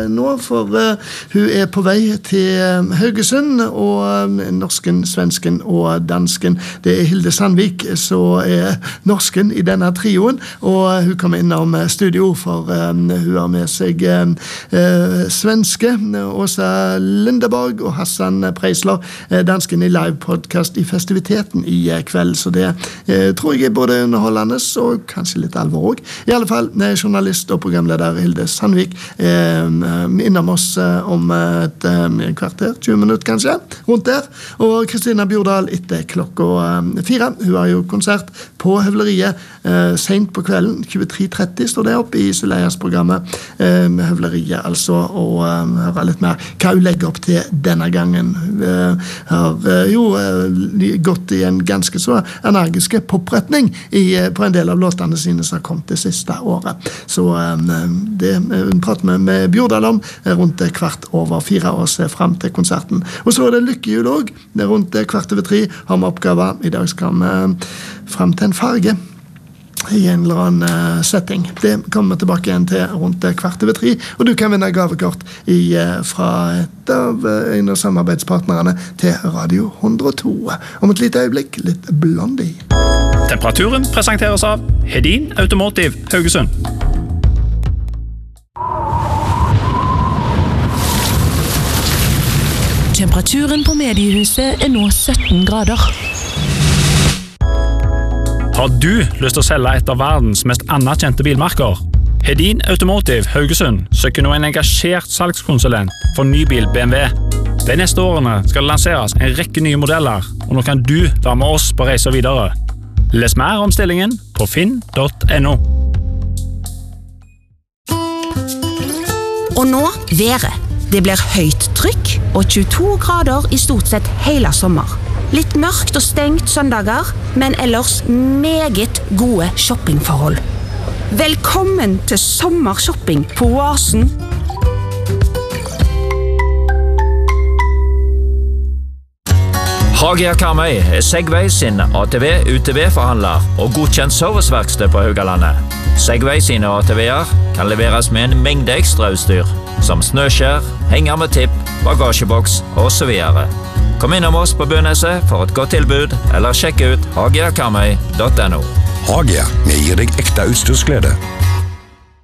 Nå, for hun på vei til Haugesund, og norsken, svensken og dansken. Det Hilde Sandvik, så norsken i denne trioen, og hun kommer innom studio, for hun har med seg svenske, Åsa Lindeborg og Hassan Preisler, dansken i live-podcast i festiviteten i kveld, så det tror jeg både underholdende og kanskje litt alvor også. I alle fall, journalist og programleder Hilde Sandvik innom oss om et kvarter, 20 minutter kanskje, rundt der. Og Kristina Bjordal etter klokka 4. Hun har jo konsert på Høvleriet sent på kvelden, 23:30 står det opp i Suleias programmet med Høvleriet, altså, og høre litt mer hva hun legger opp til denne gangen. Hun har jo gått i en ganske så energiske popretning på en del av låtene sine som har kommet det siste året. Så det prater vi med Bjordal om rundt 4:15 og ser frem til konserten. Og så det lykkehjul også. Rundt 2:15 har vi oppgaver. I dag skal vi frem til en farge i en eller annen setting. Det kommer vi tilbake igjen til rundt 2:15, og du kan vinne gavekort fra en av samarbeidspartnerne til Radio 102. Om et lite øyeblikk, litt Blondie. Temperaturen presenteres av Hedin Automotive Haugesund. Temperaturen på mediehuset nå 17 grader. Har du lyst til å selge et av verdens mest anerkjente bilmerker? Hedin Automotive Haugesund søker nå en engasjert salgskonsulent for nybil BMW. De neste årene skal det lanseres en rekke nye modeller, og nå kan du være med oss på reise videre. Les mer om stillingen på finn.no. Og nå været. Det blir høyt trykk og 22 grader i stort sett hele sommer. Litt mørkt og stengt søndager, men ellers meget gode shoppingforhold. Velkommen til sommershopping på Oasen. Hagia Karmøy Segway sin ATV-UTV-forhandler og godkjent serviceverksted på Haugalandet. Segway sine ATV-er kan leveres med en mengde ekstra utstyr, som snøskjær, henger med tipp, bagasjeboks og så videre. Kom innom oss på Bøneset for et godt tilbud, eller sjekk ut hagiakarmøy.no. Hagia, vi gir deg ekte utstyrsglede.